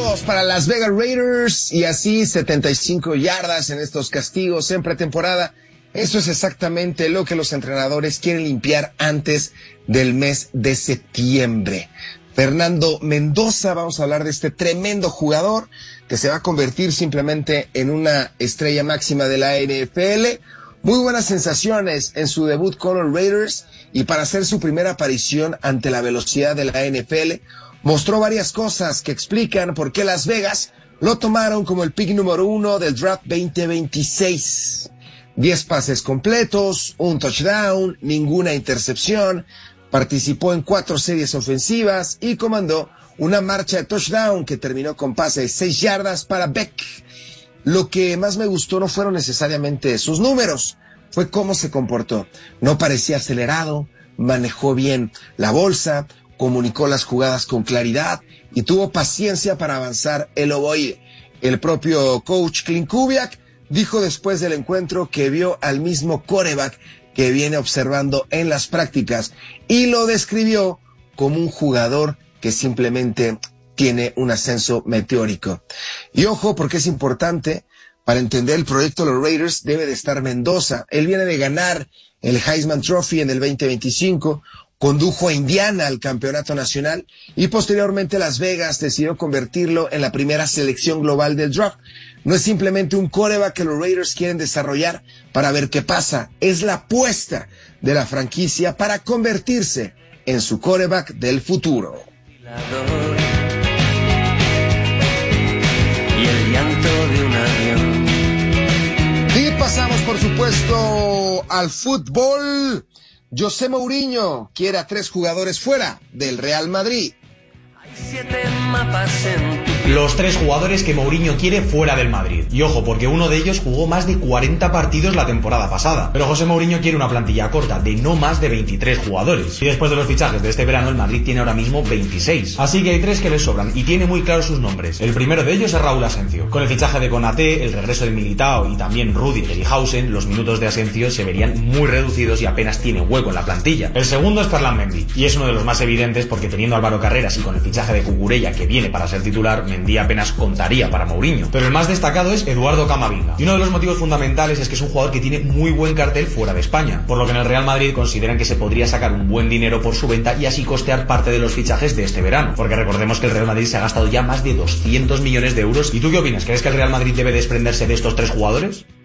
puntos para Las Vegas Raiders y así 75 yardas en estos castigos en pretemporada. Eso es exactamente lo que los entrenadores quieren limpiar antes del mes de septiembre. Fernando Mendoza, vamos a hablar de este tremendo jugador que se va a convertir simplemente en una estrella máxima de la NFL. Muy buenas sensaciones en su debut con los Raiders y para hacer su primera aparición ante la velocidad de la NFL, mostró varias cosas que explican por qué Las Vegas lo tomaron como el pick número 1 del draft 2026. 10 pases completos, un touchdown, ninguna intercepción, participó en 4 series ofensivas y comandó una marcha de touchdown que terminó con pase de 6 yardas para Beck. Lo que más me gustó no fueron necesariamente sus números, fue cómo se comportó. No parecía acelerado, manejó bien la bolsa, comunicó las jugadas con claridad y tuvo paciencia para avanzar el ovoide. El propio coach Clint Kubiak dijo después del encuentro que vio al mismo quarterback que viene observando en las prácticas y lo describió como un jugador que simplemente tiene un ascenso meteórico. Y ojo, porque es importante, para entender el proyecto de los Raiders debe de estar Mendoza. Él viene de ganar el Heisman Trophy en el 2025, condujo a Indiana al campeonato nacional y posteriormente Las Vegas decidió convertirlo en la primera selección global del draft. No es simplemente un quarterback que los Raiders quieren desarrollar para ver qué pasa, es la apuesta de la franquicia para convertirse en su quarterback del futuro. Y el llanto de un avión. Y pasamos, por supuesto, al fútbol. José Mourinho quiere a 3 jugadores fuera del Real Madrid. Hay 7 mapas en tu... Los 3 jugadores que Mourinho quiere fuera del Madrid. Y ojo, porque uno de ellos jugó más de 40 partidos la temporada pasada. Pero José Mourinho quiere una plantilla corta de no más de 23 jugadores. Y después de los fichajes de este verano, el Madrid tiene ahora mismo 26. Así que hay 3 que le sobran y tiene muy claros sus nombres. El primero de ellos es Raúl Asensio. Con el fichaje de Konaté, el regreso de Militao y también Rüdiger y Hausen, los minutos de Asensio se verían muy reducidos y apenas tiene hueco en la plantilla. El segundo es Ferland Mendy. Y es uno de los más evidentes porque teniendo a Álvaro Carreras y con el fichaje de Cucurella que viene para ser titular, Mendy apenas contaría para Mourinho. Pero el más destacado es Eduardo Camavinga. Y uno de los motivos fundamentales es que es un jugador que tiene muy buen cartel fuera de España, por lo que en el Real Madrid consideran que se podría sacar un buen dinero por su venta y así costear parte de los fichajes de este verano. Porque recordemos que el Real Madrid se ha gastado ya más de 200 millones de euros. ¿Y tú qué opinas? ¿Crees que el Real Madrid debe desprenderse de estos 3 jugadores?